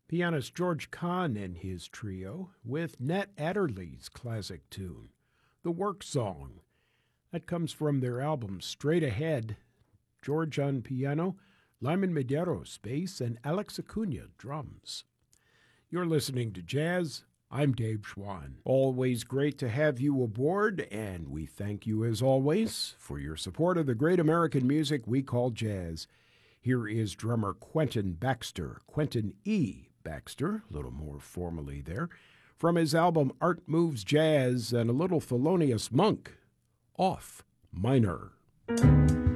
Pianist George Kahn and his trio with Nat Adderley's classic tune, The Work Song. That comes from their album Straight Ahead. George on piano, Lyman Medeiros bass, and Alex Acuna drums. You're listening to Jazz. I'm Dave Schwann. Always great to have you aboard, and we thank you as always for your support of the great American music we call jazz. Here is drummer Quentin Baxter, Quentin E. Baxter, a little more formally there, from his album Art Moves Jazz and a little Thelonious Monk, Off Minor.